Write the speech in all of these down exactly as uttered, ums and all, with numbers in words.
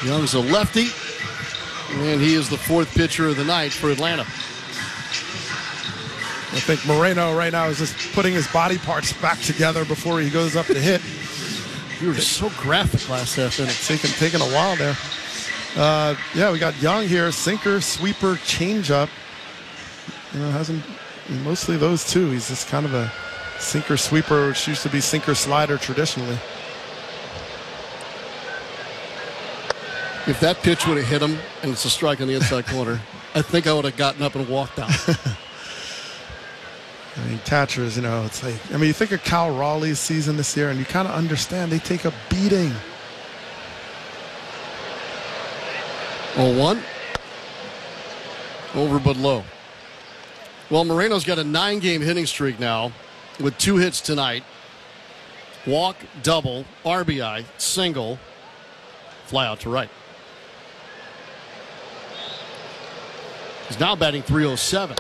Young's a lefty, and he is the fourth pitcher of the night for Atlanta. I think Moreno right now is just putting his body parts back together before he goes up to hit. You were so graphic last half inning. Taking, taking a while there. Uh, yeah, we got Young here. Sinker, sweeper, changeup. You know, hasn't mostly those two. He's just kind of a sinker sweeper, which used to be sinker slider traditionally. If that pitch would have hit him and it's a strike on the inside corner, I think I would have gotten up and walked out. I mean, catchers, you know, it's like, I mean, you think of Cal Raleigh's season this year, and you kind of understand they take a beating. oh one. Over but low. Well, Moreno's got a nine-game hitting streak now with two hits tonight. Walk, double, R B I, single, fly out to right. He's now batting three oh seven.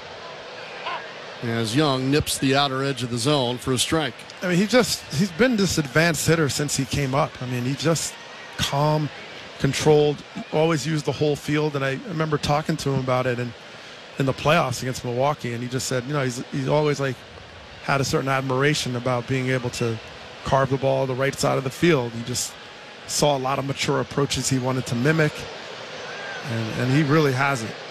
As Young nips the outer edge of the zone for a strike. I mean, he just, he's been this advanced hitter since he came up. I mean, he just calm, controlled, always used the whole field. And I remember talking to him about it in, in the playoffs against Milwaukee. And he just said, you know, he's, he's always like had a certain admiration about being able to carve the ball the right side of the field. He just saw a lot of mature approaches he wanted to mimic. And, and he really has it.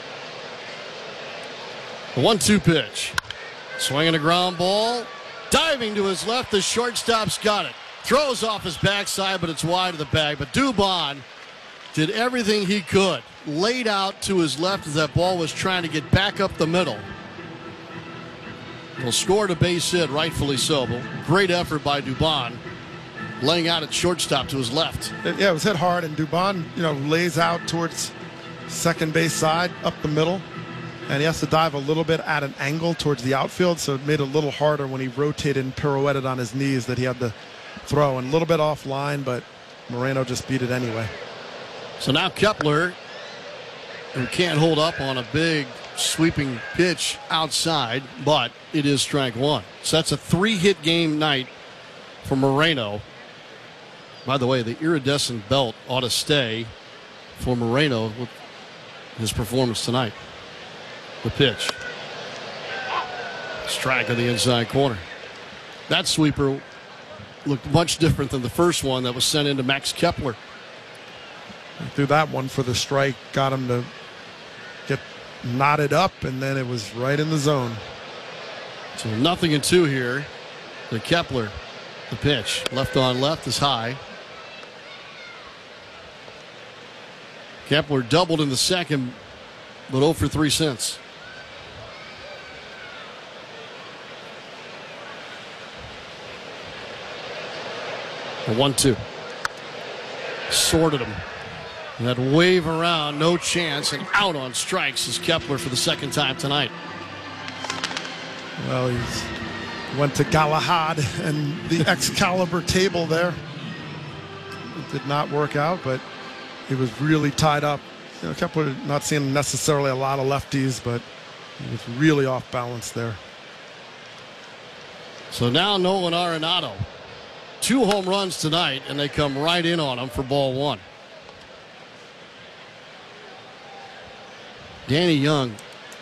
one two pitch. Swinging a ground ball. Diving to his left. The shortstop's got it. Throws off his backside, but it's wide of the bag. But Dubon did everything he could. Laid out to his left as that ball was trying to get back up the middle. Well, scored a base hit, rightfully so. But great effort by Dubon. Laying out at shortstop to his left. Yeah, it was hit hard, and Dubon, you know, lays out towards second base side, up the middle. And he has to dive a little bit at an angle towards the outfield, so it made it a little harder when he rotated and pirouetted on his knees that he had to throw. And a little bit offline, but Moreno just beat it anyway. So now Kepler, who can't hold up on a big sweeping pitch outside, but it is strike one. So that's a three-hit game night for Moreno. By the way, the iridescent belt ought to stay for Moreno with his performance tonight. The pitch. Strike on the inside corner. That sweeper looked much different than the first one that was sent into Max Kepler. Threw that one for the strike, got him to get knotted up, and then it was right in the zone. So nothing in two here. The Kepler, the pitch. Left on left is high. Kepler doubled in the second, but oh for three since. A one two. Sorted him. And that wave around, no chance, and out on strikes is Kepler for the second time tonight. Well, he's went to Galahad and the Excalibur table there. It did not work out, but he was really tied up. You know, Kepler not seeing necessarily a lot of lefties, but he was really off balance there. So now Nolan Arenado. Two home runs tonight, and they come right in on him for ball one. Danny Young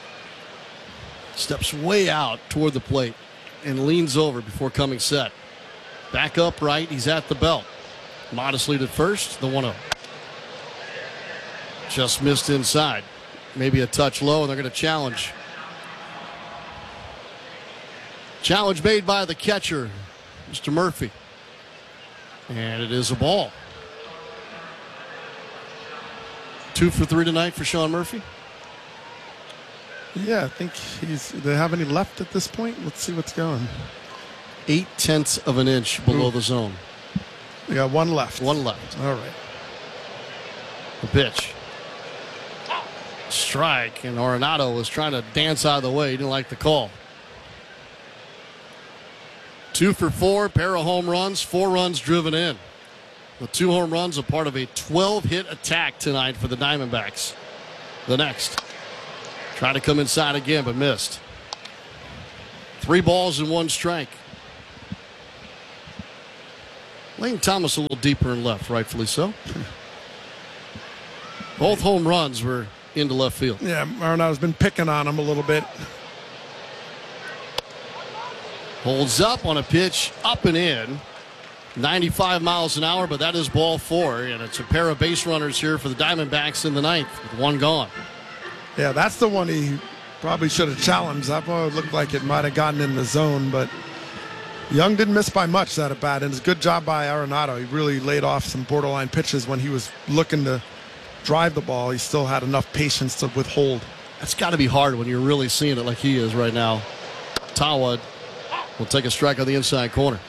steps way out toward the plate and leans over before coming set. Back upright, he's at the belt. Modestly to first, the one oh. Just missed inside. Maybe a touch low, and they're going to challenge. Challenge made by the catcher, Mister Murphy. And it is a ball. Two for three tonight for Sean Murphy. Yeah, I think he's. Do they have any left at this point? Let's see what's going. Eight tenths of an inch below Ooh. the zone. We got one left. One left. All right. The pitch. Strike, and Arenado was trying to dance out of the way. He didn't like the call. Two for four, pair of home runs, four runs driven in. The two home runs are part of a twelve-hit attack tonight for the Diamondbacks. The next. Tried to come inside again, but missed. Three balls and one strike. Lane Thomas a little deeper in left, rightfully so. Both home runs were into left field. Yeah, Arenado's been picking on him a little bit. Holds up on a pitch, up and in. ninety-five miles an hour, but that is ball four. And it's a pair of base runners here for the Diamondbacks in the ninth with one gone. Yeah, that's the one he probably should have challenged. That one looked like it might have gotten in the zone, but Young didn't miss by much that at bat, and it's a good job by Arenado. He really laid off some borderline pitches when he was looking to drive the ball. He still had enough patience to withhold. That's got to be hard when you're really seeing it like he is right now. Tawa will take a strike on the inside corner.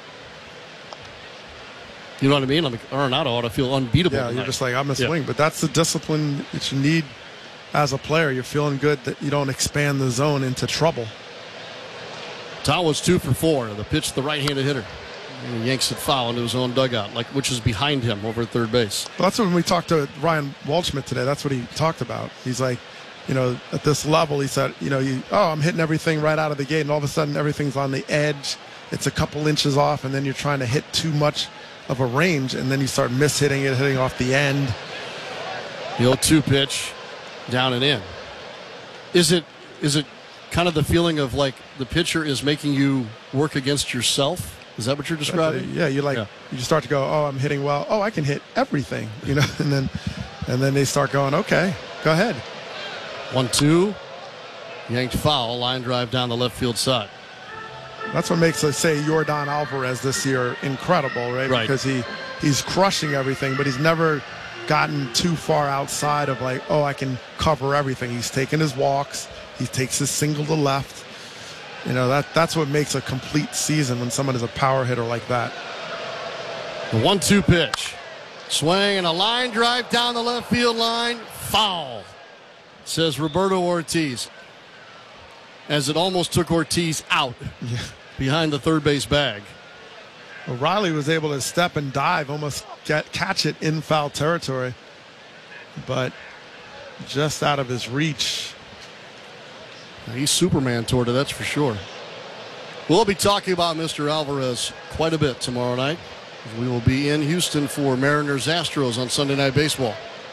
You know what I mean? I mean, Arenado ought to feel unbeatable. Yeah, tonight. You're just like, I'm a yeah. swing. But that's the discipline that you need as a player. You're feeling good that you don't expand the zone into trouble. Tawa's two for four. The pitch to the right-handed hitter. And he yanks it foul into his own dugout, like which is behind him over at third base. Well, that's when we talked to Ryan Waldschmidt today. That's what he talked about. He's like, you know, at this level, he said, you know, you, oh, I'm hitting everything right out of the gate, and all of a sudden everything's on the edge. It's a couple inches off, and then you're trying to hit too much of a range, and then you start mishitting it, hitting off the end. The oh two pitch, down and in. Is it is it kind of the feeling of like the pitcher is making you work against yourself? Is that what you're describing? Yeah, you like yeah. you start to go, oh, I'm hitting well. Oh, I can hit everything, you know, and then and then they start going, okay, go ahead. One two, yanked foul, line drive down the left field side. That's what makes, let's say, Yordan Alvarez this year incredible, right? right? Because he he's crushing everything, but he's never gotten too far outside of like, oh, I can cover everything. He's taking his walks. He takes his single to left. You know, that that's what makes a complete season when someone is a power hitter like that. The one two pitch. Swing and a line drive down the left field line. Foul, says Roberto Ortiz. As it almost took Ortiz out yeah. behind the third base bag. Well, Riley was able to step and dive, almost get, catch it in foul territory, but just out of his reach. He's Superman toward it, that's for sure. We'll be talking about Mister Alvarez quite a bit tomorrow night. We will be in Houston for Mariners Astros on Sunday Night Baseball.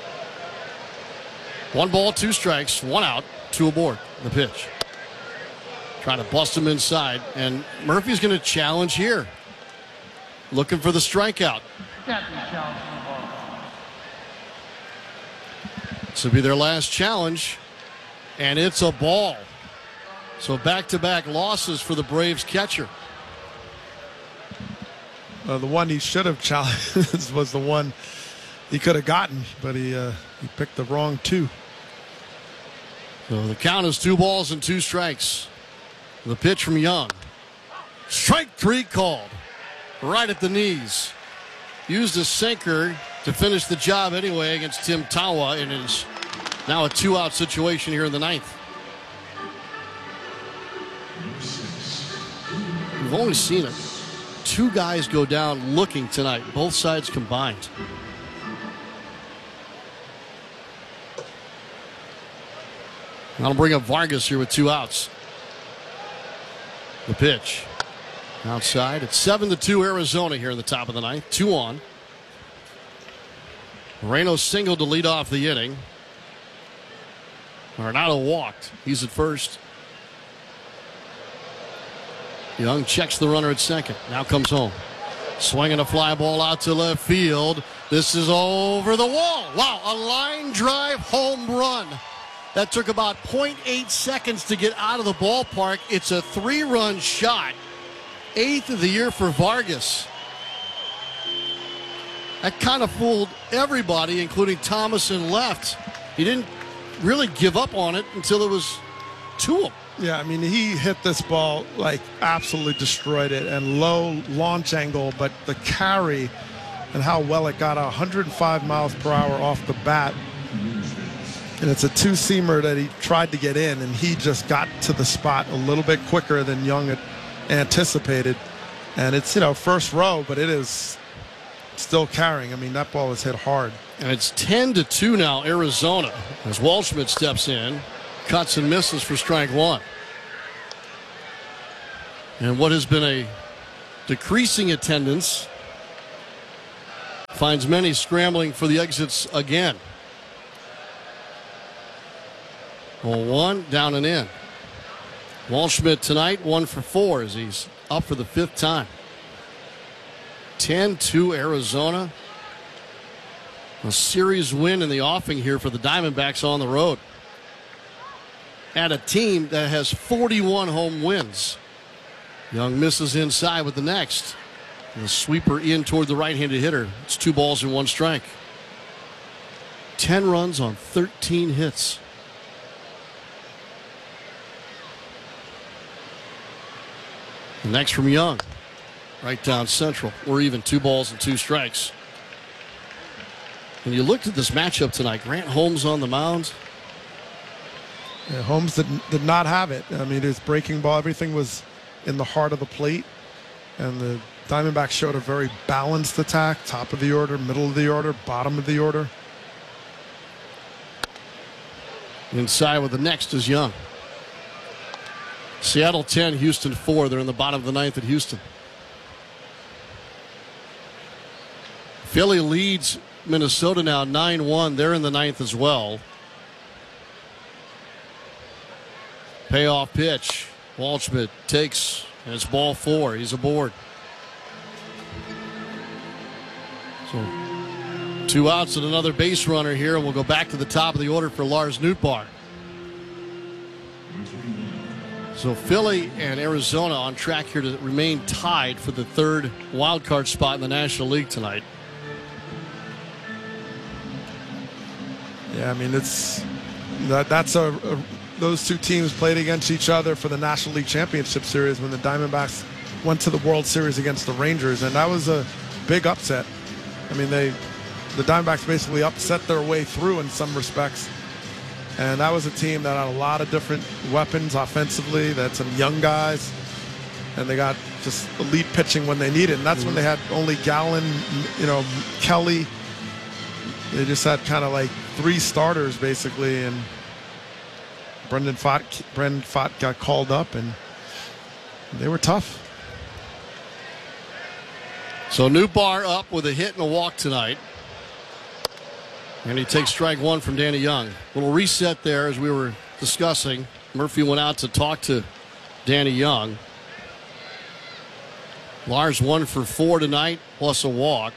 One ball, two strikes, one out, two aboard. The pitch. Trying to bust him inside, and Murphy's going to challenge here. Looking for the strikeout. This will be their last challenge, and it's a ball. So back-to-back losses for the Braves catcher. Uh, the one he should have challenged was the one he could have gotten, but he uh, he picked the wrong two. So the count is two balls and two strikes. The pitch from Young. Strike three called. Right at the knees. Used a sinker to finish the job anyway against Tim Tawa, and it is now a two-out situation here in the ninth. We've only seen it. Two guys go down looking tonight, both sides combined. I'll bring up Vargas here with two outs. The pitch. Outside. It's seven to two Arizona here in the top of the ninth. Two on. Moreno singled to lead off the inning. Arenado walked. He's at first. Young checks the runner at second. Now comes home. Swinging a fly ball out to left field. This is over the wall. Wow, a line drive home run. That took about point eight seconds to get out of the ballpark. It's a three-run shot. Eighth of the year for Vargas. That kind of fooled everybody, including Thomas and left. He didn't really give up on it until it was two of them. Yeah, I mean, he hit this ball, like, absolutely destroyed it, and low launch angle, but the carry and how well it got one hundred five miles per hour off the bat. And it's a two-seamer that he tried to get in, and he just got to the spot a little bit quicker than Young had anticipated. And it's, you know, first row, but it is still carrying. I mean, that ball was hit hard. And it's ten to two now, Arizona, as Waldschmidt steps in, cuts and misses for strike one. And what has been a decreasing attendance finds many scrambling for the exits again. Well, one down and in. Waldschmidt tonight, one for four as he's up for the fifth time. ten two Arizona. A series win in the offing here for the Diamondbacks on the road. And a team that has forty-one home wins. Young misses inside with the next. And the sweeper in toward the right-handed hitter. It's two balls and one strike. ten runs on thirteen hits. The next from Young. Right down central. Or even two balls and two strikes. When you looked at this matchup tonight, Grant Holmes on the mound. Yeah, Holmes did, did not have it. I mean, his breaking ball, everything was in the heart of the plate. And the Diamondbacks showed a very balanced attack. Top of the order, middle of the order, bottom of the order. Inside with the next is Young. Seattle ten, Houston four. They're in the bottom of the ninth at Houston. Philly leads Minnesota now nine one. They're in the ninth as well. Payoff pitch. Waldschmidt takes, and it's ball four. He's aboard. So two outs and another base runner here, and we'll go back to the top of the order for Lars Nootbaar. So Philly and Arizona on track here to remain tied for the third wild card spot in the National League tonight. Yeah, I mean, it's that that's a, a those two teams played against each other for the National League Championship Series when the Diamondbacks went to the World Series against the Rangers, and that was a big upset. I mean, they the Diamondbacks basically upset their way through in some respects, and that was a team that had a lot of different weapons offensively. They had some young guys, and they got just elite pitching when they needed, and that's mm-hmm. when they had only Gallen, you know, Kelly. They just had kind of like three starters basically, and Brendan Pfaadt, Brendan Pfaadt got called up, and they were tough. So Nootbaar up with a hit and a walk tonight, and he takes strike one from Danny Young. Little reset there as we were discussing. Murphy went out to talk to Danny Young. Lars one for four tonight, plus a walk.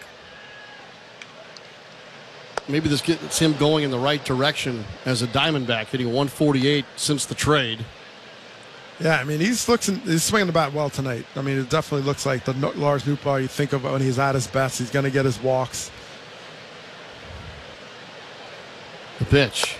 Maybe this gets him going in the right direction as a Diamondback, hitting one forty-eight since the trade. Yeah, I mean, he's looks he's swinging the bat well tonight. I mean, it definitely looks like the Lars Nootbaar you think of when he's at his best. He's going to get his walks. The pitch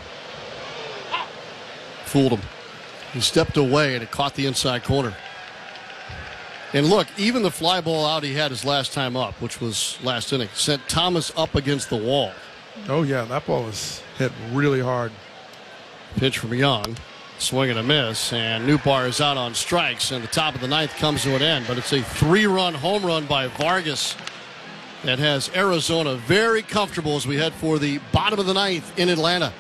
fooled him. He stepped away and it caught the inside corner. And look, even the fly ball out he had his last time up, which was last inning, sent Thomas up against the wall. Oh, yeah, that ball was hit really hard. Pitch from Young. Swing and a miss. And Nootbaar is out on strikes. And the top of the ninth comes to an end. But it's a three-run home run by Vargas that has Arizona very comfortable as we head for the bottom of the ninth in Atlanta.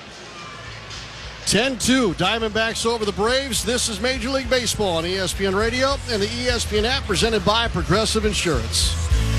ten two, Diamondbacks over the Braves. This is Major League Baseball on E S P N Radio and the E S P N app, presented by Progressive Insurance.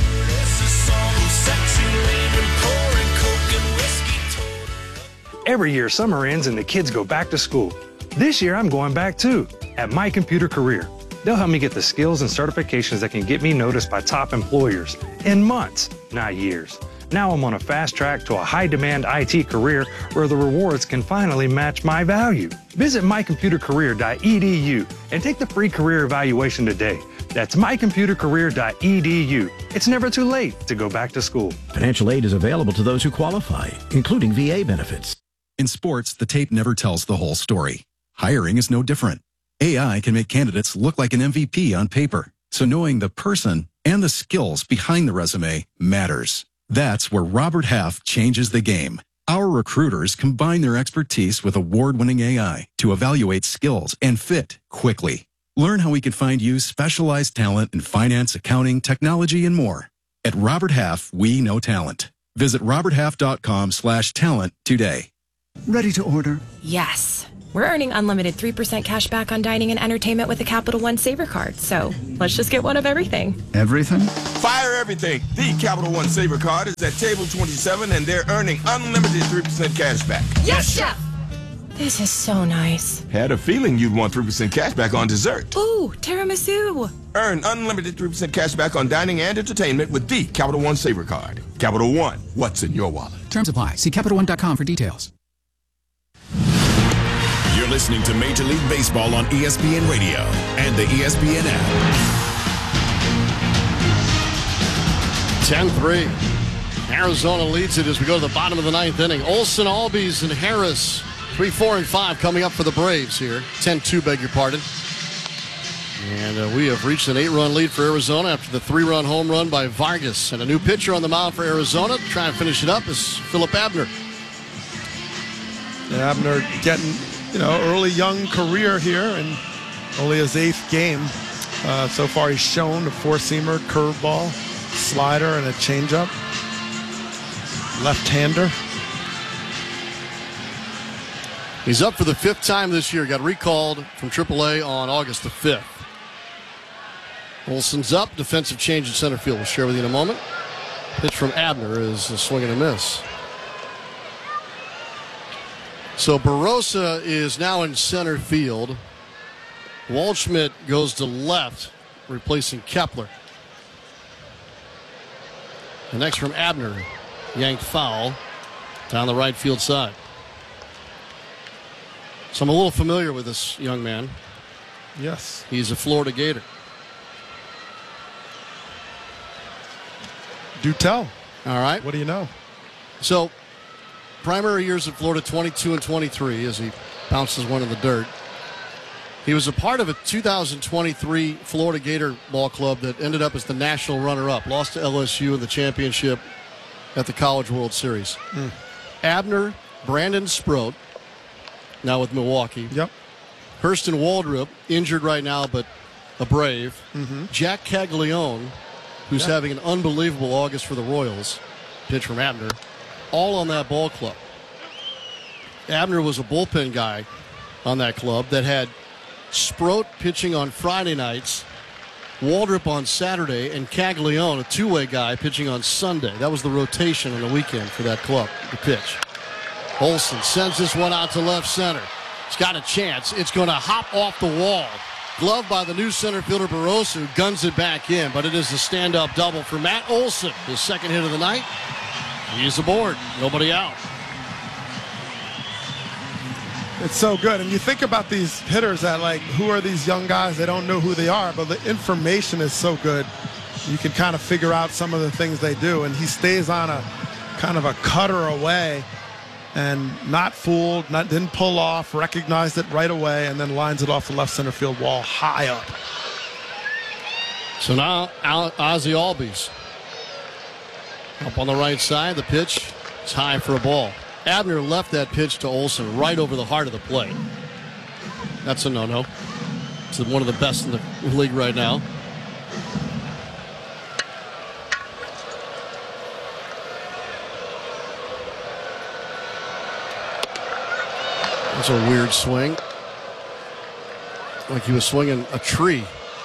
Every year, summer ends and the kids go back to school. This year, I'm going back too, at My Computer Career. They'll help me get the skills and certifications that can get me noticed by top employers in months, not years. Now I'm on a fast track to a high-demand I T career where the rewards can finally match my value. Visit my computer career dot e d u and take the free career evaluation today. That's my computer career dot e d u. It's never too late to go back to school. Financial aid is available to those who qualify, including V A benefits. In sports, the tape never tells the whole story. Hiring is no different. A I can make candidates look like an M V P on paper, so knowing the person and the skills behind the resume matters. That's where Robert Half changes the game. Our recruiters combine their expertise with award-winning A I to evaluate skills and fit quickly. Learn how we can find you specialized talent in finance, accounting, technology, and more. At Robert Half, we know talent. Visit robert half dot com slash talent today. Ready to order? Yes. We're earning unlimited three percent cash back on dining and entertainment with the Capital One Saver Card, so let's just get one of everything. Everything? Fire everything. The Capital One Saver Card is at table twenty-seven, and they're earning unlimited three percent cash back. Yes, Chef! This is so nice. Had a feeling you'd want three percent cash back on dessert. Ooh, tiramisu. Earn unlimited three percent cash back on dining and entertainment with the Capital One Savor Card. Capital One, what's in your wallet? Terms apply. See Capital One dot com for details. You're listening to Major League Baseball on E S P N Radio and the E S P N app. ten three. Arizona leads it as we go to the bottom of the ninth inning. Olson, Albies, and Harris. three, four, and five coming up for the Braves here. ten two, beg your pardon. And uh, we have reached an eight-run lead for Arizona after the three-run home run by Vargas. And a new pitcher on the mound for Arizona to try and finish it up is Philip Abner. And Abner getting, you know, early young career here and only his eighth game. Uh, so far he's shown a four-seamer, curveball, slider, and a changeup. Left-hander. He's up for the fifth time this year. Got recalled from triple A on August the fifth. Olson's up. Defensive change in center field. We'll share with you in a moment. Pitch from Abner is a swing and a miss. So Barossa is now in center field. Waldschmidt goes to left, replacing Kepler. The next from Abner. Yanked foul down the right field side. So I'm a little familiar with this young man. Yes. He's a Florida Gator. Do tell. All right. What do you know? So, primary years at Florida, twenty-two and twenty-three, as he bounces one in the dirt. He was a part of a two thousand twenty-three Florida Gator ball club that ended up as the national runner-up. Lost to L S U in the championship at the College World Series. Mm. Abner, Brandon Sproat, now with Milwaukee. Yep. Hurston Waldrop, injured right now, but a Brave. Mm-hmm. Jack Caglione, who's yep. having an unbelievable August for the Royals. Pitch from Abner. All on that ball club. Abner was a bullpen guy on that club that had Sproat pitching on Friday nights, Waldrop on Saturday, and Caglione, a two-way guy, pitching on Sunday. That was the rotation on the weekend for that club, the pitch. Olson sends this one out to left center. It's got a chance. It's going to hop off the wall. Gloved by the new center fielder Barossa, who guns it back in, but it is a stand-up double for Matt Olson, his second hit of the night. He's aboard. Nobody out. It's so good. And you think about these hitters that, like, who are these young guys? They don't know who they are, but the information is so good. You can kind of figure out some of the things they do. And he stays on a kind of a cutter away and not fooled, not didn't pull off, recognized it right away, and then lines it off the left center field wall high up. So now Ozzie Albies up on the right side. The pitch is high for a ball. Abner left that pitch to Olson right over the heart of the plate. That's a no-no. It's one of the best in the league right now. That's a weird swing. Like he was swinging a tree.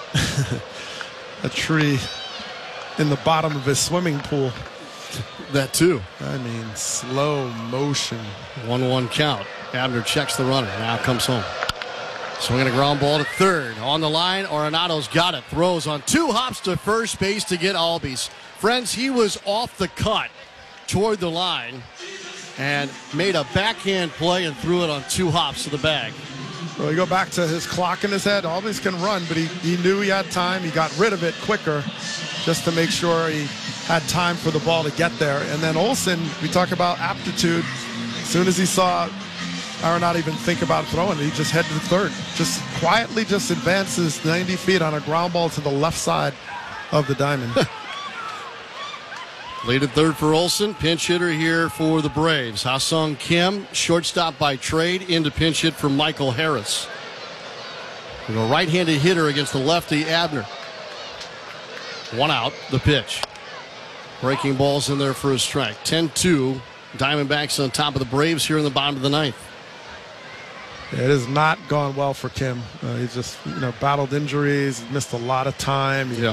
A tree in the bottom of his swimming pool. That too. I mean, slow motion. one one count. Abner checks the runner. Now comes home. Swinging a ground ball to third. On the line, Arenado's got it. Throws on two hops to first base to get Albies. Friends, he was off the cut toward the line and made a backhand play and threw it on two hops to the bag. Well, you go back to his clock in his head. Albies can run, but he, he knew he had time. He got rid of it quicker just to make sure he had time for the ball to get there. And then Olson, we talk about aptitude. As soon as he saw Aaron not even think about throwing it, he just headed to third. Just quietly just advances ninety feet on a ground ball to the left side of the diamond. Lead at third for Olson. Pinch hitter here for the Braves. Ha-Sung Kim, shortstop by trade, into pinch hit for Michael Harris. A right-handed hitter against the lefty Abner. One out, the pitch. Breaking balls in there for a strike. ten two, Diamondbacks on top of the Braves here in the bottom of the ninth. Yeah, it has not gone well for Kim. Uh, he's just, you know, battled injuries, missed a lot of time. He yeah.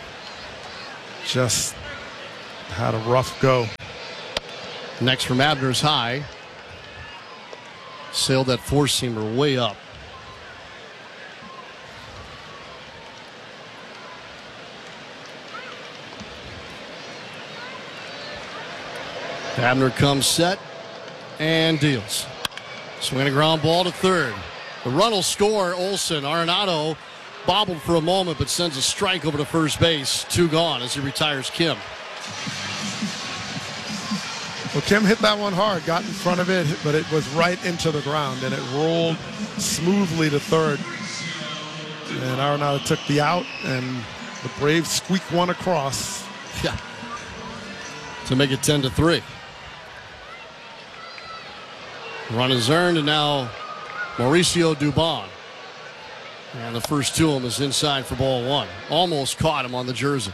Just had a rough go. Next from Abner's high. Sailed that four-seamer way up. Abner comes set and deals. Swinging a ground ball to third. The run will score. Olson. Arenado bobbled for a moment but sends a strike over to first base. Two gone as he retires Kim. Well, Kim hit that one hard, got in front of it, but it was right into the ground, and it rolled smoothly to third. And Arenado took the out, and the Braves squeak one across. Yeah. To make it ten to three. Run is earned, and now Mauricio Dubon. And the first to him is inside for ball one. Almost caught him on the jersey.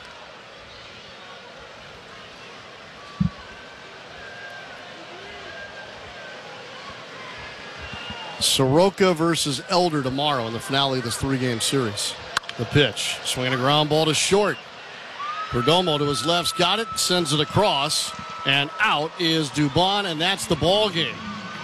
Soroka versus Elder tomorrow in the finale of this three-game series. The pitch. Swinging a ground ball to short. Perdomo to his left's got it, sends it across, and out is Dubon, and that's the ball game.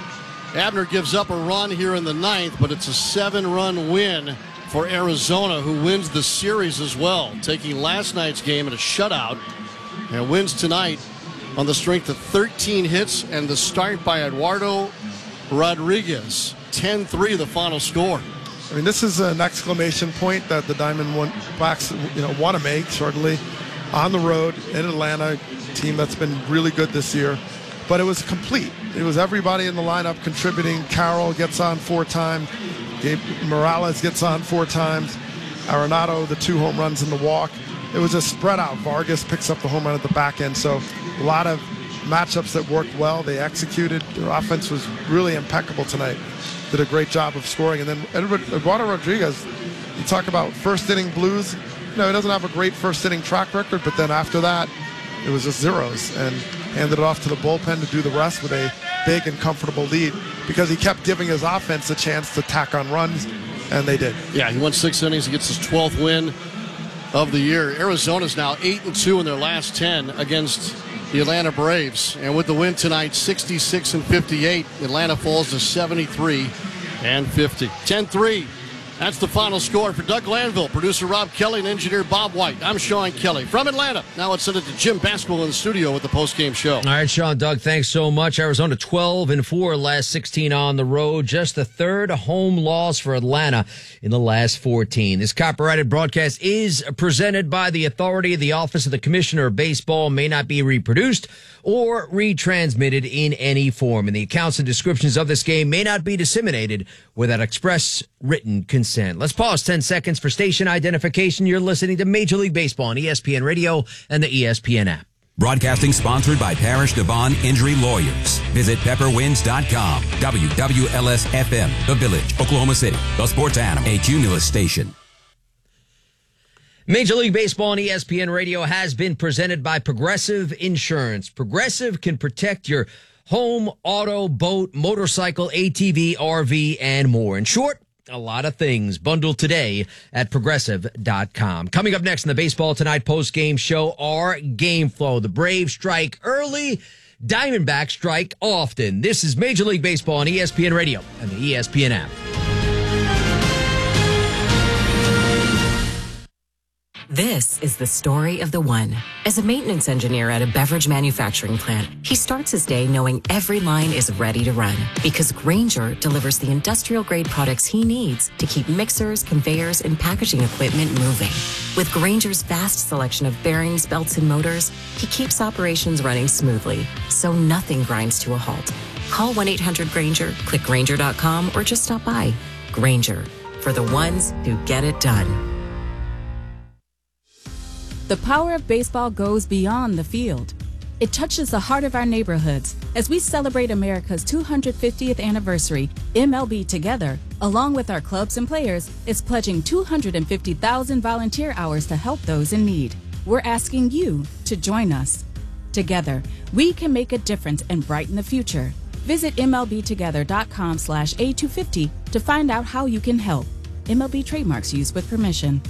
Abner gives up a run here in the ninth, but it's a seven-run win for Arizona, who wins the series as well, taking last night's game in a shutout and wins tonight on the strength of thirteen hits and the start by Eduardo Rodriguez. ten three the final score. I mean, this is an exclamation point that the Diamondbacks, you know, want to make, certainly, on the road in Atlanta, a team that's been really good this year. But it was complete. It was everybody in the lineup contributing. Carroll gets on four times. Gabe Morales gets on four times. Arenado, the two home runs and the walk. It was a spread out. Vargas picks up the home run at the back end. So a lot of matchups that worked well. They executed. Their offense was really impeccable tonight. Did a great job of scoring. And then Eduardo Rodriguez, you talk about first inning blues. You know, he doesn't have a great first inning track record, but then after that, it was just zeros, and handed it off to the bullpen to do the rest with a big and comfortable lead because he kept giving his offense a chance to tack on runs, and they did. Yeah, he won six innings. He gets his twelfth win of the year. Arizona's now eight and two in their last ten against the Atlanta Braves, and with the win tonight, sixty-six and fifty-eight. Atlanta falls to seventy-three and fifty. ten three. That's the final score. For Doug Glanville, producer Rob Kelly, and engineer Bob White, I'm Sean Kelly from Atlanta. Now let's send it to Jim Baskel in the studio with the postgame show. All right, Sean, Doug, thanks so much. Arizona twelve and four, last sixteen on the road. Just the third home loss for Atlanta in the last fourteen. This copyrighted broadcast is presented by the authority. The Office of the Commissioner of Baseball may not be reproduced or retransmitted in any form, and the accounts and descriptions of this game may not be disseminated without express written consent. Let's pause ten seconds for station identification. You're listening to Major League Baseball on E S P N Radio and the E S P N app. Broadcasting sponsored by Parish Devon Injury Lawyers. Visit pepper wins dot com. W W L S F M, The Village, Oklahoma City. The Sports Animal, a Cumulus station. Major League Baseball on E S P N Radio has been presented by Progressive Insurance. Progressive can protect your home, auto, boat, motorcycle, A T V, R V, and more. In short, a lot of things. Bundled today at progressive dot com. Coming up next in the Baseball Tonight post-game show, our game flow. The Braves strike early, Diamondbacks strike often. This is Major League Baseball on E S P N Radio and the E S P N app. This is the story of the one. As a maintenance engineer at a beverage manufacturing plant, he starts his day knowing every line is ready to run because Grainger delivers the industrial-grade products he needs to keep mixers, conveyors, and packaging equipment moving. With Grainger's vast selection of bearings, belts, and motors, he keeps operations running smoothly, so nothing grinds to a halt. Call one eight hundred Grainger, click Grainger dot com, or just stop by. Grainger, for the ones who get it done. The power of baseball goes beyond the field. It touches the heart of our neighborhoods. As we celebrate America's two hundred fiftieth anniversary, M L B Together, along with our clubs and players, is pledging two hundred fifty thousand volunteer hours to help those in need. We're asking you to join us. Together, we can make a difference and brighten the future. Visit M L B together dot com slash A two fifty to find out how you can help. M L B trademarks used with permission.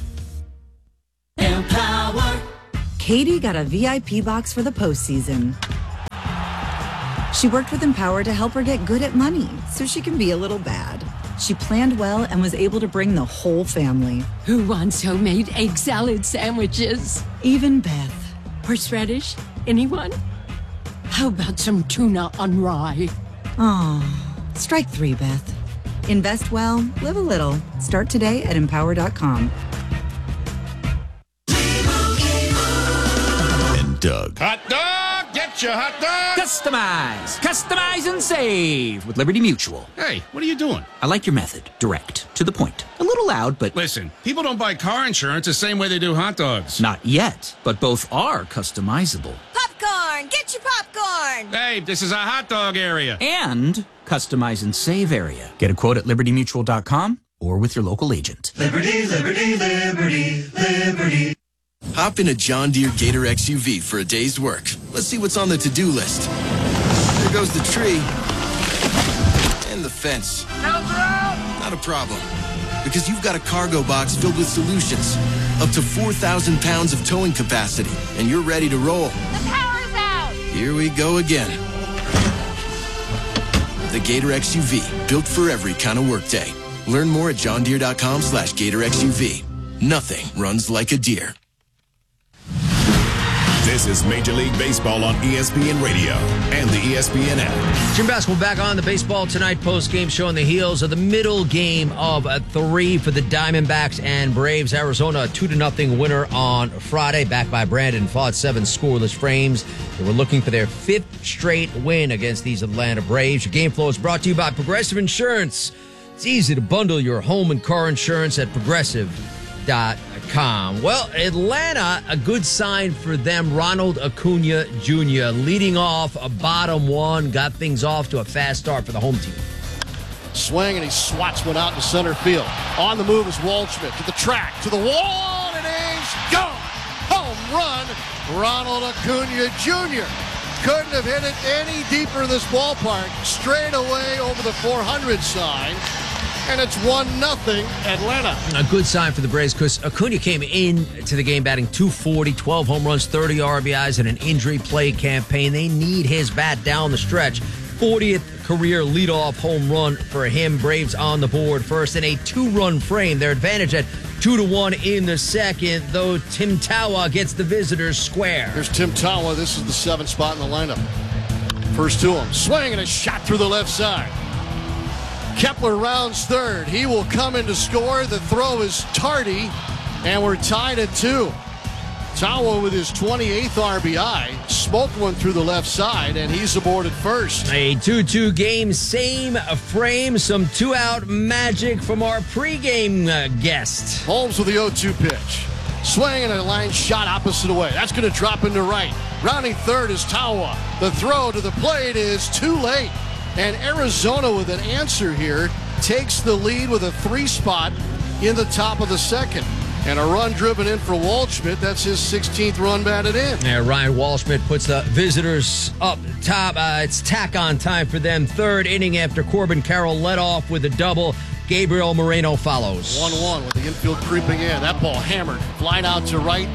Empower. Katie got a V I P box for the postseason. She worked with Empower to help her get good at money so she can be a little bad. She planned well and was able to bring the whole family. Who wants homemade egg salad sandwiches? Even Beth. Horseradish? Anyone? How about some tuna on rye? Aw, strike three, Beth. Invest well, live a little. Start today at empower dot com. And Doug. Hot dog! Get your hot dog! Customize! Customize and save with Liberty Mutual. Hey, what are you doing? I like your method. Direct. To the point. A little loud, but... Listen, people don't buy car insurance the same way they do hot dogs. Not yet, but both are customizable. Popcorn! Get your popcorn! Hey, this is a hot dog area. And customize and save area. Get a quote at liberty mutual dot com or with your local agent. Liberty, liberty, liberty, liberty. Hop in a John Deere Gator X U V for a day's work. Let's see what's on the to-do list. There goes the tree. And the fence. Not a problem. Because you've got a cargo box filled with solutions. Up to four thousand pounds of towing capacity. And you're ready to roll. The power's out! Here we go again. The Gator X U V. Built for every kind of workday. Learn more at john deere dot com slash gator X U V. Nothing runs like a deer. This is Major League Baseball on E S P N Radio and the E S P N app. Jim Basketball back on the Baseball Tonight post-game show on the heels of the middle game of a three for the Diamondbacks and Braves. Arizona, a two to nothing winner on Friday, backed by Brandon Pfaadt, seven scoreless frames. They were looking for their fifth straight win against these Atlanta Braves. Your game flow is brought to you by Progressive Insurance. It's easy to bundle your home and car insurance at Progressive dot com. Well, Atlanta, a good sign for them. Ronald Acuna Junior leading off a bottom one, got things off to a fast start for the home team. Swing, and he swats one out to center field. On the move is Waldschmidt to the track, to the wall, and it is gone. Home run, Ronald Acuna Junior Couldn't have hit it any deeper in this ballpark. Straight away over the four hundred sign. And it's one nothing Atlanta. A good sign for the Braves because Acuna came in to the game batting two forty, twelve home runs, thirty R B Is, and an injury play campaign. They need his bat down the stretch. fortieth career leadoff home run for him. Braves on the board first in a two-run frame. Their advantage at two to one in the second, though Tim Tawa gets the visitors square. Here's Tim Tawa. This is the seventh spot in the lineup. First to him. Swing and a shot through the left side. Kepler rounds third. He will come in to score. The throw is tardy, and we're tied at two. Tawa with his twenty-eighth R B I smoked one through the left side, and he's aboard at first. A two two game, same frame. Some two-out magic from our pregame uh, guest. Holmes with the oh two pitch. Swing and a line shot opposite away. That's going to drop into right. Rounding third is Tawa. The throw to the plate is too late. And Arizona, with an answer here, takes the lead with a three spot in the top of the second. And a run driven in for Waldschmidt. That's his sixteenth run batted in. Yeah, Ryan Waldschmidt puts the visitors up top. Uh, it's tack-on time for them. Third inning after Corbin Carroll led off with a double. Gabriel Moreno follows. one one with the infield creeping in. That ball hammered. Flying out to right.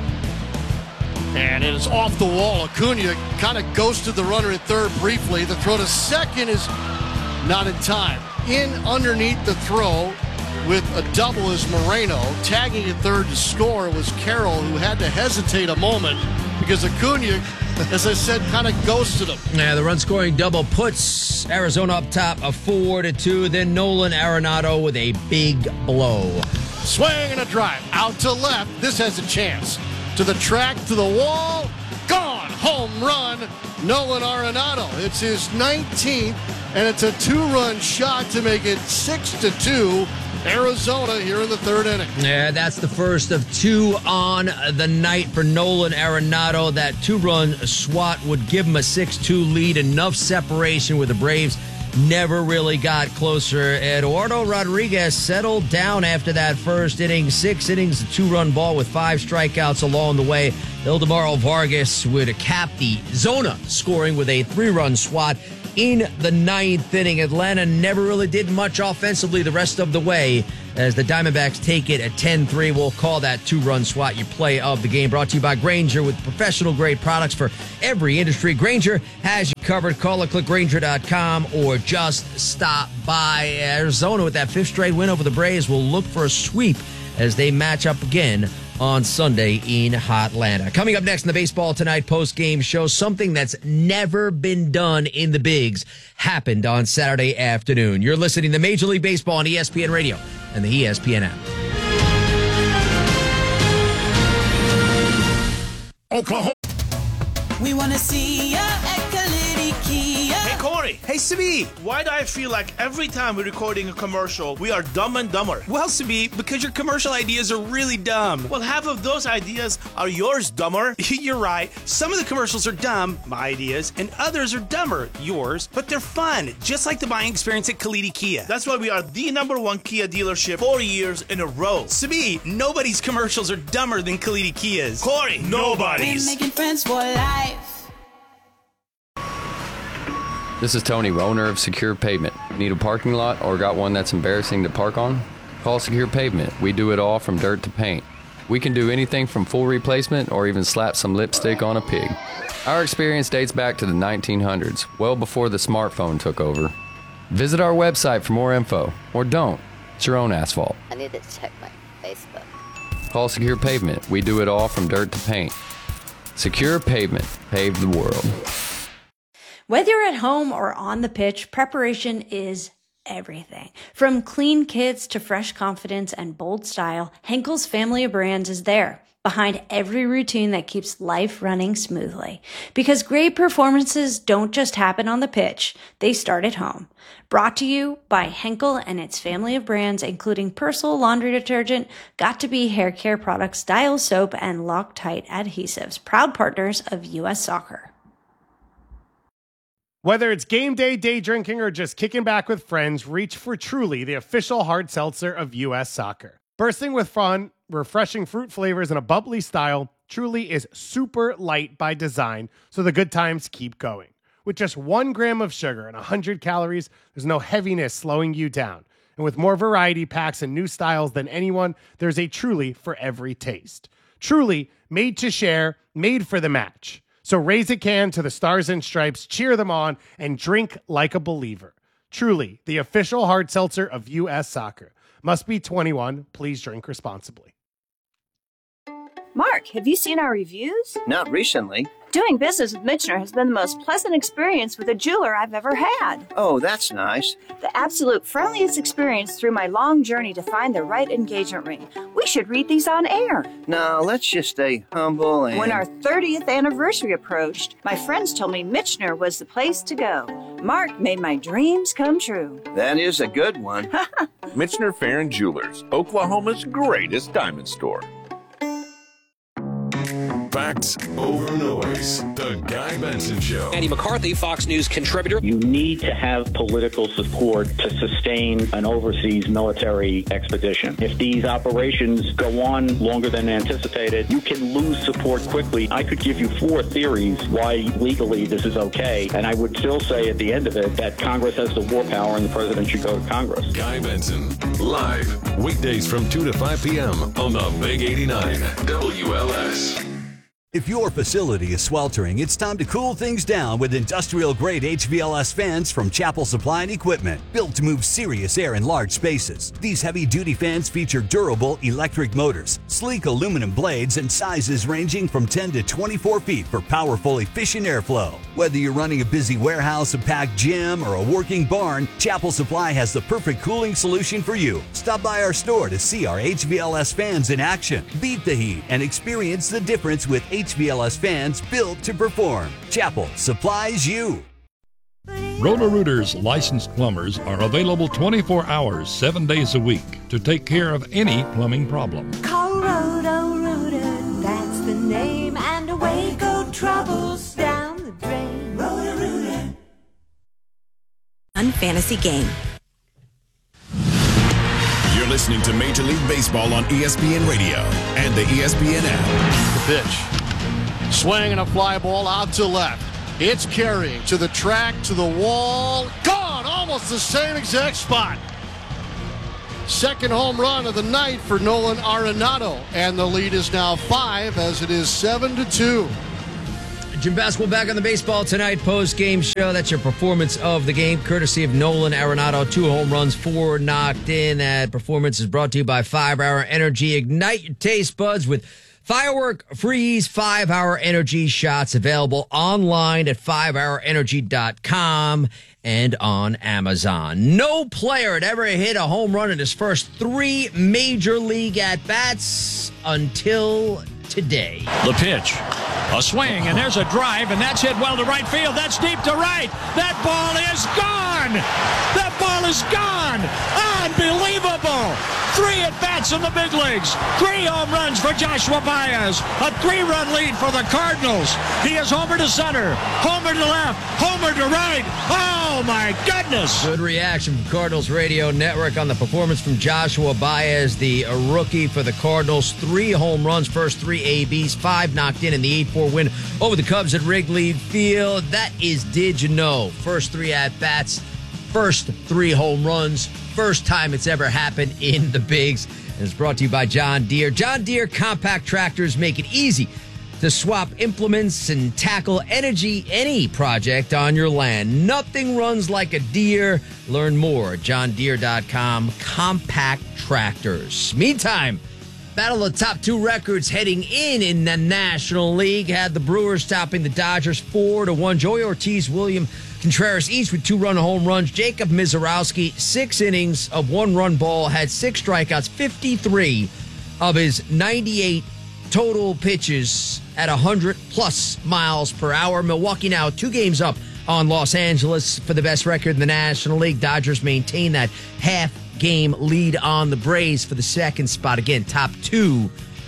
And it is off the wall. Acuna kind of ghosted the runner at third briefly. The throw to second is not in time. In underneath the throw with a double is Moreno. Tagging at third to score was Carroll, who had to hesitate a moment because Acuna, as I said, kind of ghosted him. Yeah, the run-scoring double puts Arizona up top, a four to two. Then Nolan Arenado with a big blow. Swing and a drive out to left. This has a chance. To the track, to the wall, gone, home run, Nolan Arenado. It's his nineteenth, and it's a two-run shot to make it six to two. Arizona here in the third inning. Yeah, that's the first of two on the night for Nolan Arenado. That two-run swat would give him a six two lead, enough separation with the Braves. Never really got closer. Eduardo Rodriguez settled down after that first inning. Six innings, a two-run ball with five strikeouts along the way. Ildemaro Vargas would cap the Zona, scoring with a three-run swat in the ninth inning. Atlanta never really did much offensively the rest of the way. as the Diamondbacks take it at ten three. We'll call that two-run swat your play of the game. Brought to you by Grainger with professional-grade products for every industry. Grainger has you covered. Call or click Grainger dot com or just stop by. Arizona with that fifth straight win over the Braves will look for a sweep as they match up again on Sunday in Hotlanta. Coming up next in the Baseball Tonight post-game show, something that's never been done in the bigs happened on Saturday afternoon. You're listening to Major League Baseball on E S P N Radio and the E S P N app. Oklahoma. We want to see ya at Kalidi Kia. Hey, Corey. Hey, Sabi. Why do I feel like every time we're recording a commercial, we are dumb and dumber? Well, Sabi, because your commercial ideas are really dumb. Well, half of those ideas are yours, dumber. You're right. Some of the commercials are dumb, my ideas, and others are dumber, yours, but they're fun, just like the buying experience at Kalidi Kia. That's why we are the number one Kia dealership four years in a row. Sabi, nobody's commercials are dumber than Kalidi Kia's. Corey, nobody's. We're making friends for life. This is Tony, owner of Secure Pavement. Need a parking lot or got one that's embarrassing to park on? Call Secure Pavement. We do it all from dirt to paint. We can do anything from full replacement or even slap some lipstick on a pig. Our experience dates back to the nineteen hundreds, well before the smartphone took over. Visit our website for more info, or don't. It's your own asphalt. I need to check my Facebook. Call Secure Pavement. We do it all from dirt to paint. Secure Pavement. Pave the world. Whether you're at home or on the pitch, preparation is everything. From clean kits to fresh confidence and bold style, Henkel's family of brands is there, behind every routine that keeps life running smoothly. Because great performances don't just happen on the pitch, they start at home. Brought to you by Henkel and its family of brands, including Persil laundry detergent, Got2b hair care products, Dial soap, and Loctite adhesives, proud partners of U S Soccer. Whether it's game day, day drinking, or just kicking back with friends, reach for Truly, the official hard seltzer of U S Soccer. Bursting with fun, refreshing fruit flavors, and a bubbly style, Truly is super light by design, so the good times keep going. With just one gram of sugar and one hundred calories, there's no heaviness slowing you down. And with more variety packs and new styles than anyone, there's a Truly for every taste. Truly, made to share, made for the match. So raise a can to the Stars and Stripes, cheer them on, and drink like a believer. Truly, the official hard seltzer of U S Soccer. Must be twenty-one. Please drink responsibly. Mark, have you seen our reviews? Not recently. Doing business with Michener has been the most pleasant experience with a jeweler I've ever had. Oh, that's nice. The absolute friendliest experience through my long journey to find the right engagement ring. We should read these on air. No, let's just stay humble and... When our thirtieth anniversary approached, my friends told me Michener was the place to go. Mark made my dreams come true. That is a good one. Michener Farron Jewelers, Oklahoma's greatest diamond store. Facts over noise. The Guy Benson Show. Andy McCarthy, Fox News contributor. You need to have political support to sustain an overseas military expedition. If these operations go on longer than anticipated, you can lose support quickly. I could give you four theories why legally this is okay, and I would still say at the end of it that Congress has the war power and the president should go to Congress. Guy Benson, live, weekdays from two to five p.m. on the Big eighty-nine W L S. If your facility is sweltering, it's time to cool things down with industrial-grade H V L S fans from Chapel Supply and Equipment, built to move serious air in large spaces. These heavy-duty fans feature durable electric motors, sleek aluminum blades, and sizes ranging from ten to twenty-four feet for powerful, efficient airflow. Whether you're running a busy warehouse, a packed gym, or a working barn, Chapel Supply has the perfect cooling solution for you. Stop by our store to see our H V L S fans in action. Beat the heat and experience the difference with H V L S fans built to perform. Chapel supplies you. Roto-Rooter's licensed plumbers are available twenty-four hours, seven days a week to take care of any plumbing problem. Call Roto-Rooter, that's the name, and away go troubles down the drain. Roto-Rooter. Unfantasy game. You're listening to Major League Baseball on E S P N Radio and the E S P N app. The pitch. Swing and a fly ball out to left. It's carrying to the track, to the wall. Gone! Almost the same exact spot. Second home run of the night for Nolan Arenado. And the lead is now five as it is seven to two. Jim Basketball back on the Baseball Tonight post-game show. That's your performance of the game, courtesy of Nolan Arenado. Two home runs, four knocked in. That performance is brought to you by five hour Energy. Ignite your taste buds with Firework Freeze five hour Energy shots, available online at five hour energy dot com and on Amazon. No player had ever hit a home run in his first three major league at-bats until today. The pitch. A swing, and there's a drive, and that's hit well to right field. That's deep to right. That ball is gone. That ball is gone. Unbelievable. Three at-bats in the big leagues. Three home runs for Joshua Baez. A three-run lead for the Cardinals. He is homer to center, homer to left, homer to right. Oh, my goodness. Good reaction from Cardinals Radio Network on the performance from Joshua Baez, the rookie for the Cardinals. Three home runs, first three A Bs, five knocked in in the eight four win over the Cubs at Wrigley Field. That is Did You Know? First three at-bats, first three home runs, first time it's ever happened in the bigs. And it's brought to you by John Deere. John Deere compact tractors make it easy to swap implements and tackle energy any project on your land. Nothing runs like a Deere. Learn more at john deere dot com. Compact tractors. Meantime, battle of top two records heading in in the National League had the Brewers topping the Dodgers four to one. Joey Ortiz, William Contreras each with two-run home runs. Jacob Mizorowski, six innings of one-run ball, had six strikeouts, fifty-three of his ninety-eight total pitches at one hundred plus miles per hour. Milwaukee now two games up on Los Angeles for the best record in the National League. Dodgers maintain that half game lead on the Braves for the second spot. Again, top two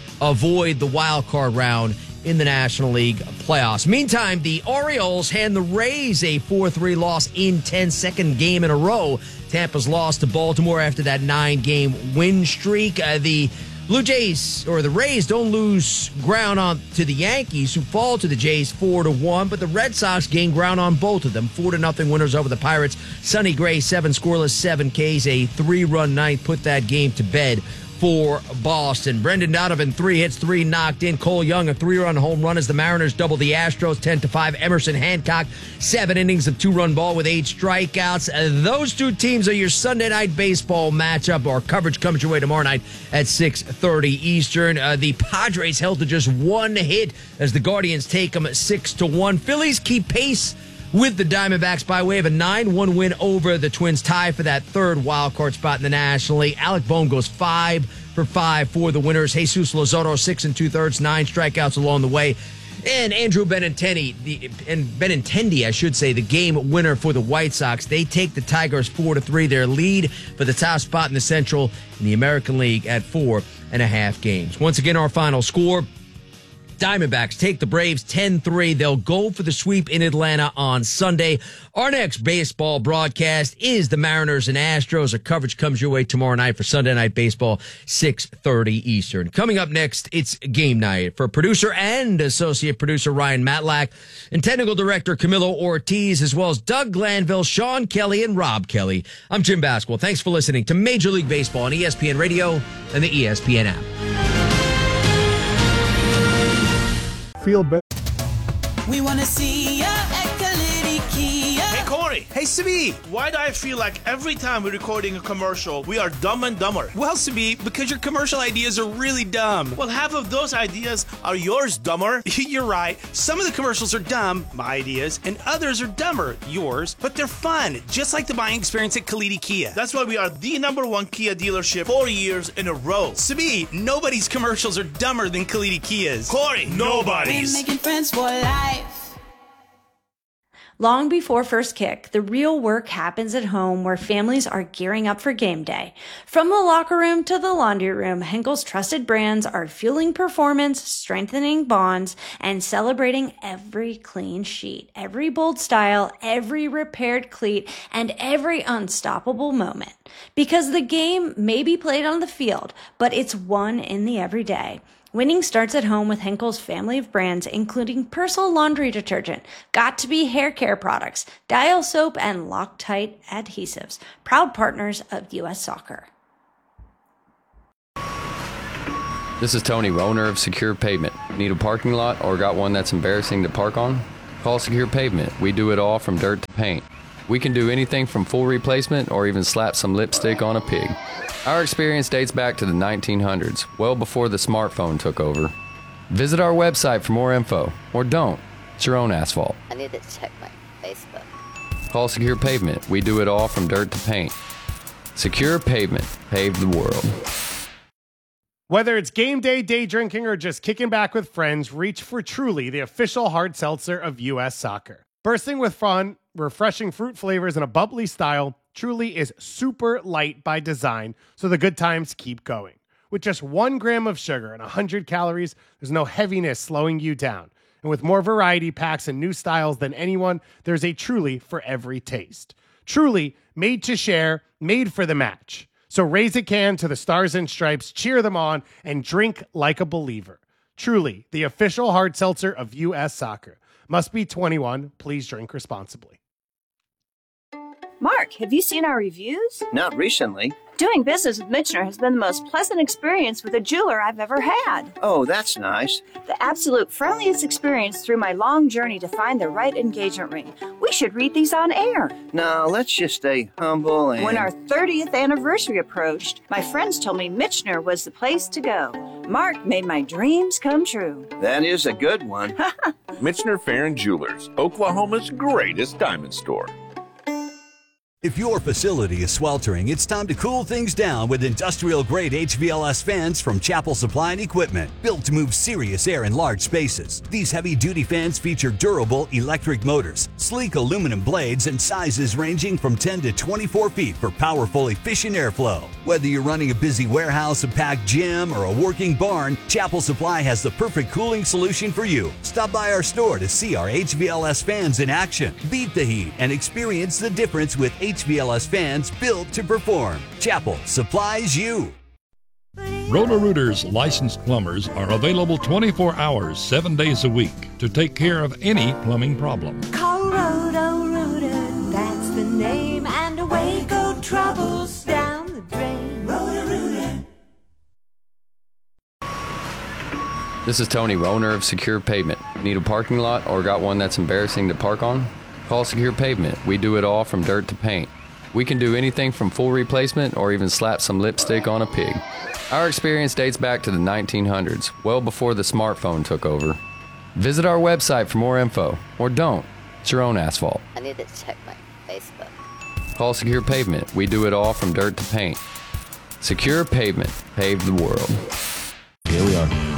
avoid the wild card round in the National League playoffs. Meantime, the Orioles hand the Rays a four three loss in ten, second game in a row. Tampa's lost to Baltimore after that nine-game win streak. Uh, the Blue Jays, or the Rays, don't lose ground on to the Yankees, who fall to the Jays four to one, but the Red Sox gain ground on both of them. four to nothing winners over the Pirates. Sonny Gray, seven scoreless, seven Ks, a three-run ninth, put that game to bed for Boston. Brendan Donovan, three hits, three knocked in. Cole Young, a three-run home run as the Mariners double the Astros ten to five. Emerson Hancock, seven innings of two-run ball with eight strikeouts. Uh, those two teams are your Sunday night baseball matchup. Our coverage comes your way tomorrow night at six thirty Eastern. Uh, the Padres held to just one hit as the Guardians take them six to one. Phillies keep pace with the Diamondbacks by way of a nine one win over the Twins, tie for that third wild card spot in the National League. Alec Bohm goes five for five for the winners. Jesus Luzardo, six and two-thirds, nine strikeouts along the way. And Andrew Benintendi, the, and Benintendi, I should say, the game winner for the White Sox. They take the Tigers four to three. Their lead for the top spot in the Central in the American League at four and a half games. Once again, our final score: Diamondbacks take the Braves ten three. They'll go for the sweep in Atlanta on Sunday. Our next baseball broadcast is the Mariners and Astros. Our coverage comes your way tomorrow night for Sunday Night Baseball, six thirty Eastern. Coming up next, it's game night. For producer and associate producer Ryan Matlack and technical director Camilo Ortiz, as well as Doug Glanville, Sean Kelly, and Rob Kelly, I'm Jim Basketball. Thanks for listening to Major League Baseball on E S P N Radio and the E S P N app. Feel better. We want to see ya at Kalidi Kia. Hey, Corey. Hey, Sabi. Why do I feel like every time we're recording a commercial, we are dumb and dumber? Well, Sabi, because your commercial ideas are really dumb. Well, half of those ideas are yours, dumber. You're right. Some of the commercials are dumb, my ideas, and others are dumber, yours, but they're fun, just like the buying experience at Kalidi Kia. That's why we are the number one Kia dealership four years in a row. Sabi, nobody's commercials are dumber than Kalidi Kia's. Corey, nobody's. We're making friends for life. Long before first kick, the real work happens at home where families are gearing up for game day. From the locker room to the laundry room, Henkel's trusted brands are fueling performance, strengthening bonds, and celebrating every clean sheet, every bold style, every repaired cleat, and every unstoppable moment. Because the game may be played on the field, but it's won in the everyday. Winning starts at home with Henkel's family of brands, including Persil laundry detergent, Got2b hair care products, Dial soap, and Loctite adhesives, proud partners of U S Soccer. This is Tony, owner of Secure Pavement. Need a parking lot or got one that's embarrassing to park on? Call Secure Pavement. We do it all from dirt to paint. We can do anything from full replacement or even slap some lipstick on a pig. Our experience dates back to the nineteen hundreds, well before the smartphone took over. Visit our website for more info, or don't. It's your own asphalt. I need to check my Facebook. Call Secure Pavement. We do it all from dirt to paint. Secure Pavement. Pave the world. Whether it's game day, day drinking, or just kicking back with friends, reach for Truly, the official hard seltzer of U S Soccer. Bursting with fun, refreshing fruit flavors, and a bubbly style, Truly is super light by design, so the good times keep going. With just one gram of sugar and one hundred calories, there's no heaviness slowing you down. And with more variety packs and new styles than anyone, there's a Truly for every taste. Truly, made to share, made for the match. So raise a can to the Stars and Stripes, cheer them on, and drink like a believer. Truly, the official hard seltzer of U S Soccer. Must be twenty-one. Please drink responsibly. Mark, have you seen our reviews? Not recently. Doing business with Michener has been the most pleasant experience with a jeweler I've ever had. Oh, that's nice. The absolute friendliest experience through my long journey to find the right engagement ring. We should read these on air. No, let's just stay humble and... When our thirtieth anniversary approached, my friends told me Michener was the place to go. Mark made my dreams come true. That is a good one. Michener Farron Jewelers, Oklahoma's greatest diamond store. If your facility is sweltering, it's time to cool things down with industrial-grade H V L S fans from Chapel Supply and Equipment, built to move serious air in large spaces. These heavy-duty fans feature durable electric motors, sleek aluminum blades, and sizes ranging from ten to twenty-four feet for powerful, efficient airflow. Whether you're running a busy warehouse, a packed gym, or a working barn, Chapel Supply has the perfect cooling solution for you. Stop by our store to see our H V L S fans in action. Beat the heat and experience the difference with H V L S fans built to perform. Chapel supplies you. Roto-Rooter's licensed plumbers are available twenty-four hours, seven days a week to take care of any plumbing problem. Call Roto-Rooter, that's the name, and away go troubles down the drain. Roto-Rooter. This is Tony, owner of Secure Pavement. Need a parking lot or got one that's embarrassing to park on? Call Secure Pavement. We do it all from dirt to paint. We can do anything from full replacement or even slap some lipstick on a pig. Our experience dates back to the nineteen hundreds, well before the smartphone took over. Visit our website for more info, or don't. It's your own asphalt. I need to check my Facebook. Call Secure Pavement. We do it all from dirt to paint. Secure Pavement. Pave the world. Here we are.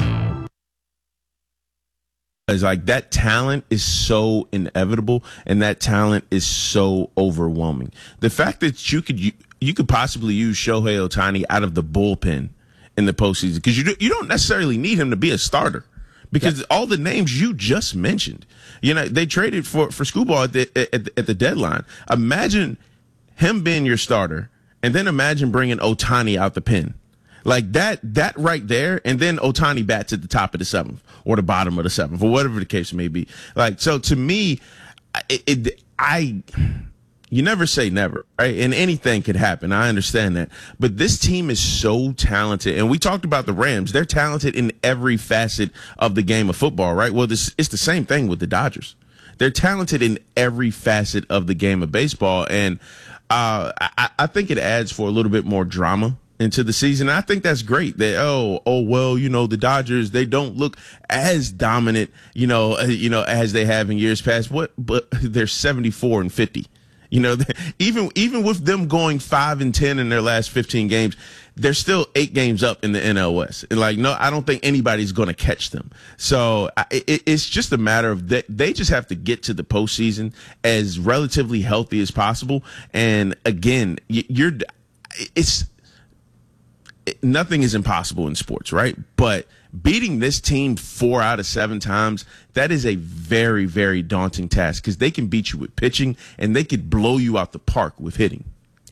It's like that talent is so inevitable, and that talent is so overwhelming. The fact that you could you, you could possibly use Shohei Ohtani out of the bullpen in the postseason, because you do, you don't necessarily need him to be a starter, because yeah. all the names you just mentioned, you know, they traded for for Screwball at the at the, at the deadline. Imagine him being your starter, and then imagine bringing Ohtani out the pen. Like that, that right there, and then Ohtani bats at the top of the seventh or the bottom of the seventh, or whatever the case may be. Like, so to me, it, it, I, you never say never, right? And anything could happen. I understand that, but this team is so talented, and we talked about the Rams. They're talented in every facet of the game of football, right? Well, this it's the same thing with the Dodgers. They're talented in every facet of the game of baseball, and uh, I, I think it adds for a little bit more drama into the season. I think that's great that, oh, oh, well, you know, the Dodgers, they don't look as dominant, you know, uh, you know, as they have in years past. What, but they're seventy-four and fifty, you know, even, even with them going five and ten in their last fifteen games, they're still eight games up in the N L West. And like, no, I don't think anybody's going to catch them. So it, it's just a matter of that they just have to get to the postseason as relatively healthy as possible. And again, you're, it's, nothing is impossible in sports, right? But beating this team four out of seven times, that is a very, very daunting task, because they can beat you with pitching and they could blow you out the park with hitting.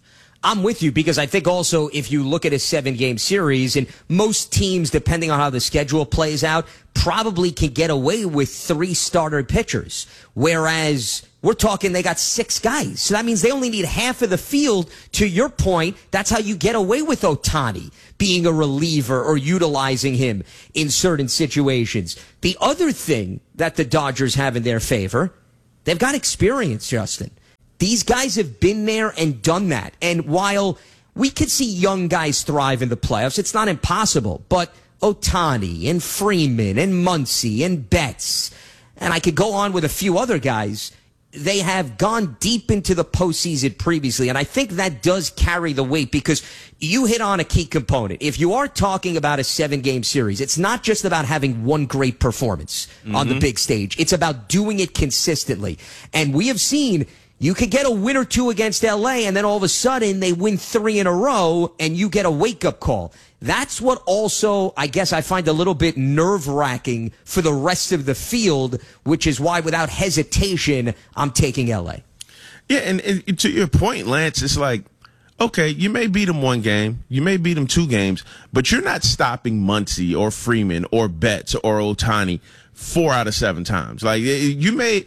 I'm with you because I think also if you look at a seven-game series, and most teams, depending on how the schedule plays out, probably can get away with three starter pitchers, whereas we're talking they got six guys. So that means they only need half of the field. To your point, that's how you get away with Ohtani being a reliever or utilizing him in certain situations. The other thing that the Dodgers have in their favor, they've got experience, Justin. These guys have been there and done that. And while we could see young guys thrive in the playoffs, it's not impossible. But Ohtani and Freeman and Muncy and Betts, and I could go on with a few other guys, they have gone deep into the postseason previously. And I think that does carry the weight because you hit on a key component. If you are talking about a seven-game series, it's not just about having one great performance mm-hmm. on the big stage. It's about doing it consistently. And we have seen you could get a win or two against L A, and then all of a sudden they win three in a row, and you get a wake-up call. That's what also, I guess, I find a little bit nerve-wracking for the rest of the field, which is why, without hesitation, I'm taking L A. Yeah, and, and to your point, Lance, it's like, okay, you may beat them one game, you may beat them two games, but you're not stopping Muncy or Freeman or Betts or Ohtani four out of seven times. Like, you may...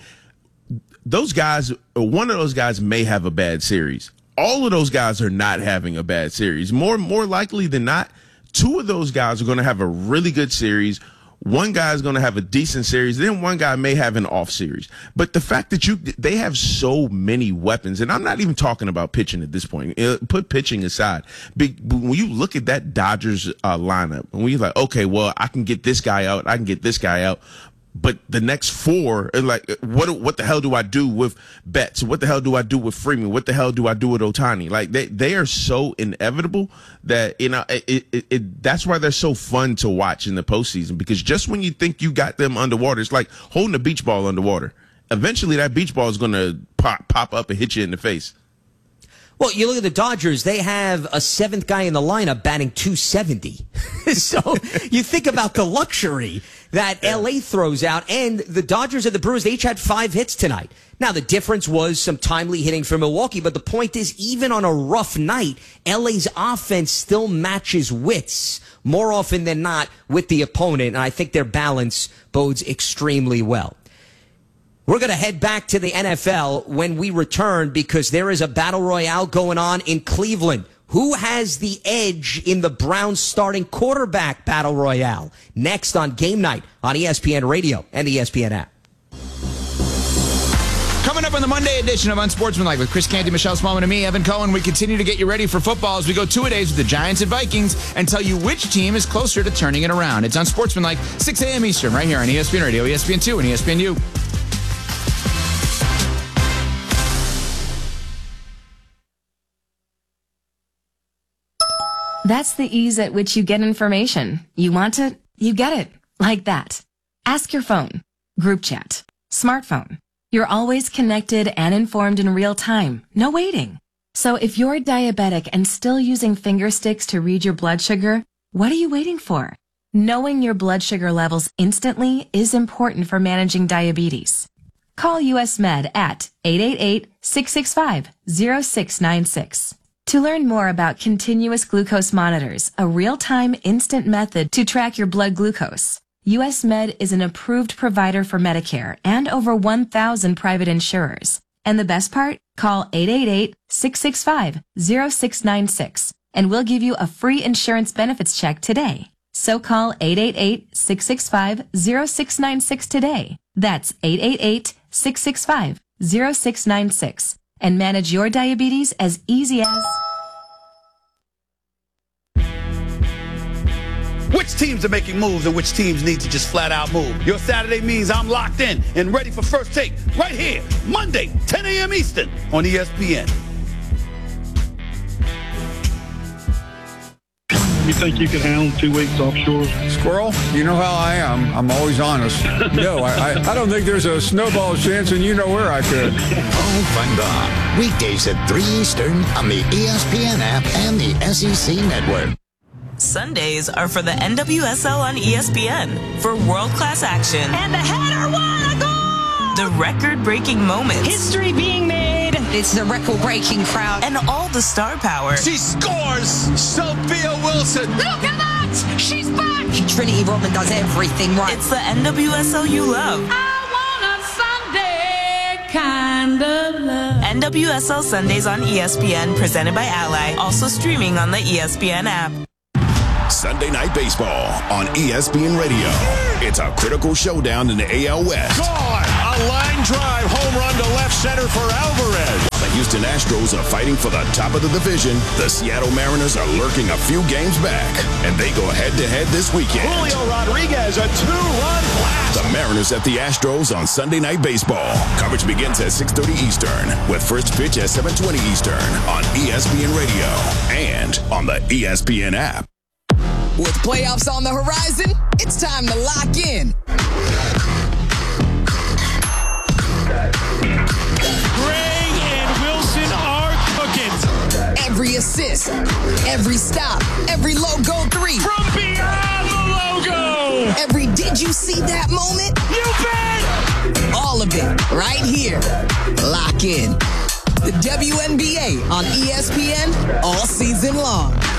Those guys, one of those guys may have a bad series. All of those guys are not having a bad series. More, more likely than not, two of those guys are going to have a really good series. One guy is going to have a decent series. Then one guy may have an off series. But the fact that you, they have so many weapons, and I'm not even talking about pitching at this point. Uh, put pitching aside. Big, when you look at that Dodgers uh, lineup, and when you're like, okay, well, I can get this guy out, I can get this guy out. But the next four, like, what what the hell do I do with Betts? What the hell do I do with Freeman? What the hell do I do with Ohtani? Like, they, they are so inevitable that, you know, it, it, it, that's why they're so fun to watch in the postseason. Because just when you think you got them underwater, it's like holding a beach ball underwater. Eventually, that beach ball is going to pop, pop up and hit you in the face. Well, you look at the Dodgers, they have a seventh guy in the lineup batting two seventy. So you think about the luxury that L A throws out, and the Dodgers and the Brewers, they each had five hits tonight. Now, the difference was some timely hitting for Milwaukee, but the point is, even on a rough night, L A's offense still matches wits more often than not with the opponent, and I think their balance bodes extremely well. We're going to head back to the N F L when we return because there is a battle royale going on in Cleveland. Who has the edge in the Browns starting quarterback battle royale? Next on Game Night on E S P N Radio and the E S P N app. Coming up on the Monday edition of Unsportsmanlike with Chris Canty, Michelle Smallman, and me, Evan Cohen, we continue to get you ready for football as we go two-a-days with the Giants and Vikings and tell you which team is closer to turning it around. It's Unsportsmanlike, six a.m. Eastern, right here on E S P N Radio, E S P N two, and E S P N U. That's the ease at which you get information. You want it, you get it. Like that. Ask your phone. Group chat. Smartphone. You're always connected and informed in real time. No waiting. So if you're diabetic and still using finger sticks to read your blood sugar, what are you waiting for? Knowing your blood sugar levels instantly is important for managing diabetes. Call U S Med at eight eight eight, six six five, zero six nine six. To learn more about continuous glucose monitors, a real-time instant method to track your blood glucose, U S Med is an approved provider for Medicare and over one thousand private insurers. And the best part? Call eight eight eight, six six five, zero six nine six and we'll give you a free insurance benefits check today. So call eight eight eight, six six five, zero six nine six today. That's eight eight eight, six six five, zero six nine six. And manage your diabetes as easy as... Which teams are making moves and which teams need to just flat out move? Your Saturday means I'm locked in and ready for First Take right here, Monday, ten a.m. Eastern on E S P N. You think you can handle two weeks offshore? Squirrel, you know how I am. I'm always honest. No, I, I, I don't think there's a snowball chance, and you know where I could. Paul Van Damme. Weekdays at three Eastern on the E S P N app and the S E C Network. Sundays are for the N W S L on E S P N for world-class action. And the header won a goal! The record-breaking moments. History being made. It's the record-breaking crowd. And all the star power. She scores! Sophia Wilson! Look at that! She's back! Trinity Rodman does everything right. It's the N W S L you love. I want a Sunday kind of love. N W S L Sundays on E S P N, presented by Ally. Also streaming on the E S P N app. Sunday Night Baseball on E S P N Radio. It's a critical showdown in the A L West. Gone! A line drive home run to left center for Alvarez. The Houston Astros are fighting for the top of the division. The Seattle Mariners are lurking a few games back, and they go head-to-head this weekend. Julio Rodriguez, a two-run blast. The Mariners at the Astros on Sunday Night Baseball. Coverage begins at six thirty Eastern, with first pitch at seven twenty Eastern on E S P N Radio and on the E S P N app. With playoffs on the horizon, it's time to lock in. Gray and Wilson are cooking. Every assist, every stop, every logo three. From beyond the logo. Every did you see that moment? You bet. All of it right here. Lock in. The W N B A on E S P N all season long.